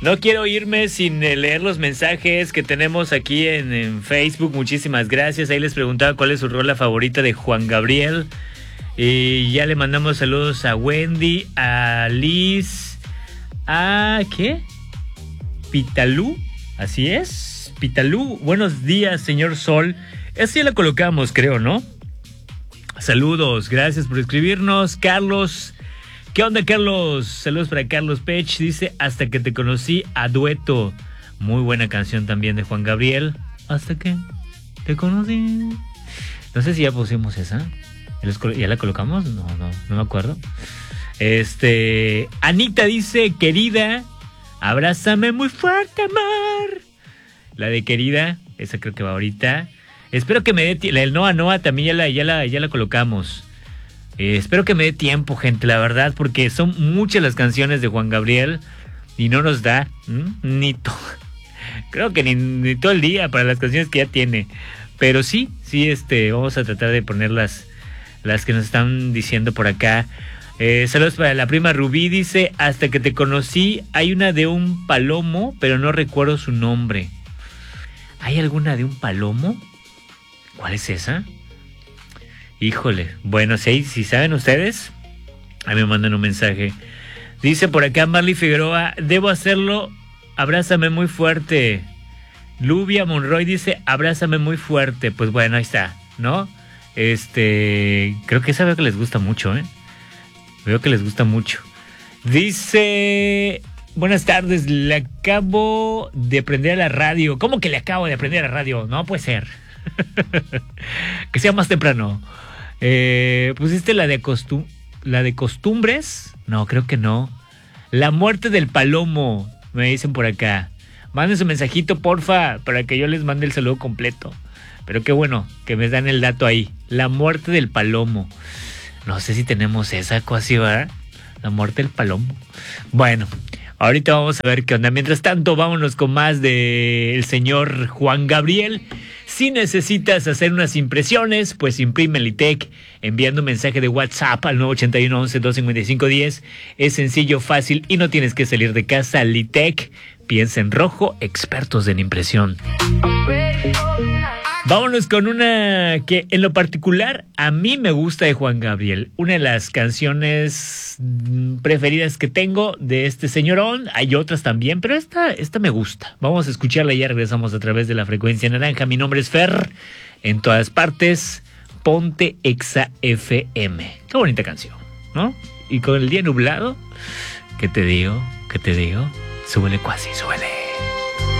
No quiero irme sin leer los mensajes que tenemos aquí en Facebook. Muchísimas gracias. Ahí les preguntaba cuál es su rola favorita de Juan Gabriel. Y ya le mandamos saludos a Wendy, a Liz, a... ¿qué? Pitalú. Así es, Pitalú. Buenos días, señor Sol. Esa ya la colocamos, creo, ¿no? Saludos, gracias por escribirnos. Carlos... ¿Qué onda, Carlos? Saludos para Carlos Pech. Dice, hasta que te conocí, a dueto. Muy buena canción también de Juan Gabriel. Hasta que te conocí. No sé si ya pusimos esa. ¿Ya la colocamos? No me acuerdo. Anita dice, querida, abrázame muy fuerte, amor. La de querida, esa creo que va ahorita. Espero que me dé... La del Noa Noa también ya la colocamos. Espero que me dé tiempo, gente, la verdad, porque son muchas las canciones de Juan Gabriel y no nos da creo que ni todo el día para las canciones que ya tiene. Pero sí, vamos a tratar de poner las que nos están diciendo por acá. Saludos para la prima Rubí, dice, hasta que te conocí, hay una de un palomo, pero no recuerdo su nombre. ¿Hay alguna de un palomo? ¿Cuál es esa? Híjole, bueno, si saben ustedes, ahí me mandan un mensaje. Dice por acá Marley Figueroa, debo hacerlo, abrázame muy fuerte. Lubia Monroy dice, abrázame muy fuerte. Pues bueno, ahí está, ¿no? Creo que esa veo que les gusta mucho, Veo que les gusta mucho. Dice, buenas tardes, le acabo de aprender a la radio. ¿Cómo que le acabo de aprender a la radio? No puede ser. Que sea más temprano. ¿Pusiste la de costumbres? No, creo que no. La muerte del palomo, me dicen por acá. Manden su mensajito, porfa, para que yo les mande el saludo completo. Pero qué bueno que me dan el dato ahí. La muerte del palomo. No sé si tenemos esa cosa, ¿verdad? La muerte del palomo. Bueno, ahorita vamos a ver qué onda. Mientras tanto, vámonos con más del señor Juan Gabriel. Si necesitas hacer unas impresiones, pues imprime en Litec enviando un mensaje de WhatsApp al 981 11 255 10. Es sencillo, fácil y no tienes que salir de casa. Litec, piensa en rojo, expertos en impresión. Vámonos con una que en lo particular a mí me gusta de Juan Gabriel. Una de las canciones preferidas que tengo de este señorón. Hay otras también, pero esta me gusta. Vamos a escucharla y ya regresamos a través de la frecuencia naranja. Mi nombre es Fer. En todas partes, ponte Exa FM. Qué bonita canción, ¿no? Y con el día nublado, ¿qué te digo? Súbele cuasi, súbele.